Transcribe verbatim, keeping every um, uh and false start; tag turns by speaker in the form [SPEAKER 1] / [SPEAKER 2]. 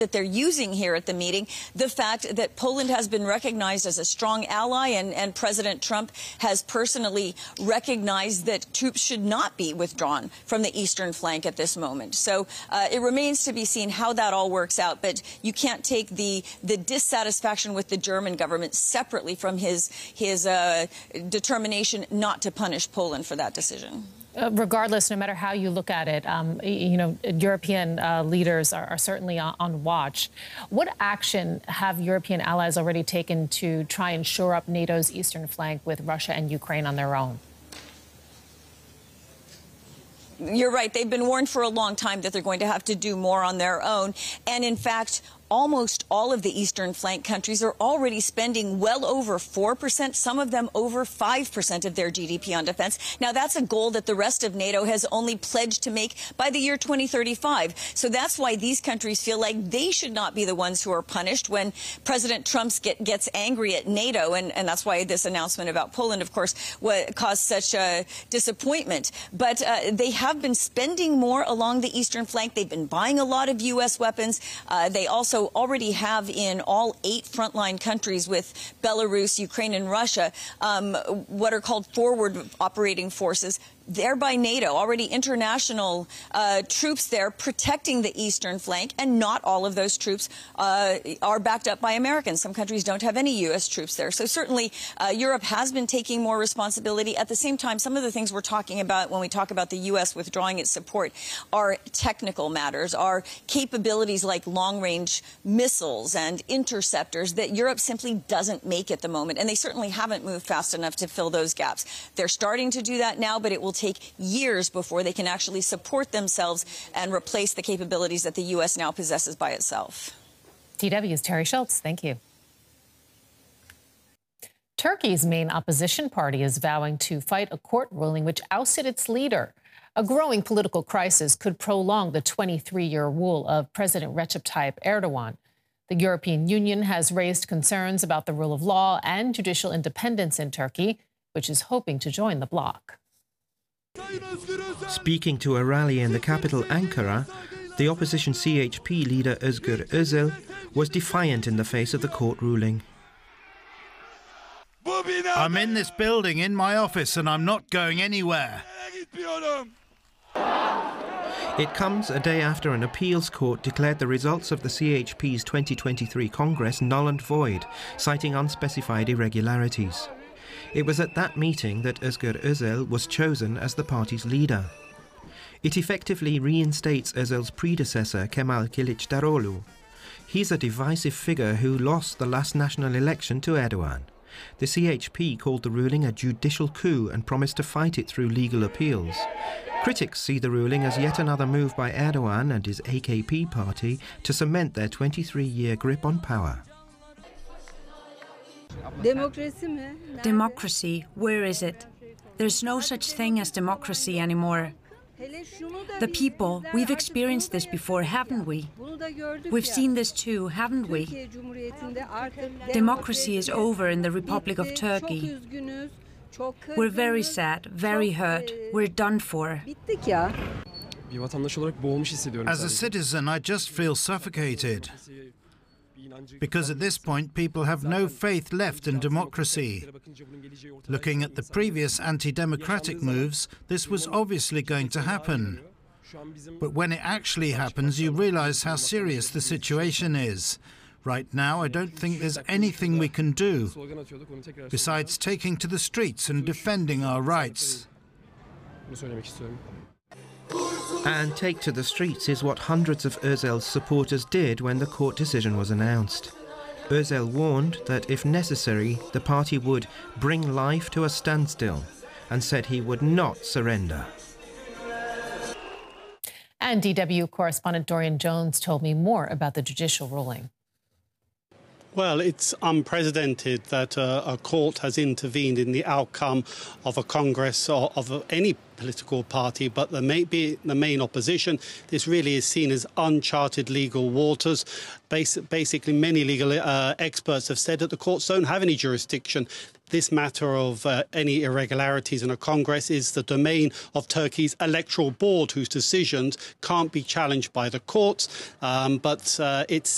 [SPEAKER 1] that they're using here at the meeting, the fact that Poland has been recognized as a strong ally, and, and President Trump has personally recognized that troops should not be withdrawn from the eastern flank at this moment. So uh, it remains to be seen how that all works out, but you can't take the, the dissatisfaction with the German government separately from his, his uh, determination not to punish Poland for that decision.
[SPEAKER 2] Uh, regardless, no matter how you look at it, um, you know, European uh, leaders are, are certainly on, on watch. What action have European allies already taken to try and shore up NATO's eastern flank with Russia and Ukraine on their own?
[SPEAKER 1] You're right. They've been warned for a long time that they're going to have to do more on their own. And in fact, almost all of the eastern flank countries are already spending well over four percent, some of them over five percent of their G D P on defense. Now, that's a goal that the rest of NATO has only pledged to make by the year twenty thirty-five. So that's why these countries feel like they should not be the ones who are punished when President Trump get, gets angry at NATO. And, and that's why this announcement about Poland, of course, what caused such a disappointment. But uh, they have been spending more along the eastern flank. They've been buying a lot of U S weapons. Uh, they also already have in all eight frontline countries with Belarus, Ukraine, and Russia um, what are called forward operating forces. They're by NATO, already international uh, troops there protecting the eastern flank, and not all of those troops uh, are backed up by Americans. Some countries don't have any U S troops there. So certainly uh, Europe has been taking more responsibility. At the same time, some of the things we're talking about when we talk about the U S withdrawing its support are technical matters, are capabilities like long-range missiles and interceptors that Europe simply doesn't make at the moment. And they certainly haven't moved fast enough to fill those gaps. They're starting to do that now, but it will take years before they can actually support themselves and replace the capabilities that the U S now possesses by itself.
[SPEAKER 2] D W's Terry Schultz, thank you. Turkey's main opposition party is vowing to fight a court ruling which ousted its leader. A growing political crisis could prolong the twenty-three-year rule of President Recep Tayyip Erdogan. The European Union has raised concerns about the rule of law and judicial independence in Turkey, which is hoping to join the bloc.
[SPEAKER 3] Speaking to a rally in the capital, Ankara, the opposition C H P leader Özgür Özel was defiant in the face of the court ruling.
[SPEAKER 4] I'm in this building, in my office, and I'm not going anywhere.
[SPEAKER 3] It comes a day after an appeals court declared the results of the C H P's twenty twenty-three Congress null and void, citing unspecified irregularities. It was at that meeting that Özgür Özel was chosen as the party's leader. It effectively reinstates Özel's predecessor, Kemal Kılıçdaroğlu. He's a divisive figure who lost the last national election to Erdogan. The C H P called the ruling a judicial coup and promised to fight it through legal appeals. Critics see the ruling as yet another move by Erdogan and his A K P party to cement their twenty-three-year grip on power.
[SPEAKER 5] Democracy, where is it? There's no such thing as democracy anymore. The people, we've experienced this before, haven't we? We've seen this too, haven't we? Democracy is over in the Republic of Turkey. We're very sad, very hurt. We're done for.
[SPEAKER 4] As a citizen, I just feel suffocated. Because at this point, people have no faith left in democracy. Looking at the previous anti-democratic moves, this was obviously going to happen. But when it actually happens, you realize how serious the situation is. Right now, I don't think there's anything we can do, besides taking to the streets and defending our rights.
[SPEAKER 3] And take to the streets is what hundreds of Özel's supporters did when the court decision was announced. Özel warned that if necessary, the party would bring life to a standstill and said he would not surrender.
[SPEAKER 2] And D W correspondent Dorian Jones told me more about the judicial ruling.
[SPEAKER 6] Well, it's unprecedented that uh, a court has intervened in the outcome of a Congress or of any political party, but there may be the main opposition. This really is seen as uncharted legal waters. Bas basically, many legal uh, experts have said that the courts don't have any jurisdiction. This matter of uh, any irregularities in a Congress is the domain of Turkey's electoral board, whose decisions can't be challenged by the courts. Um, but uh, it's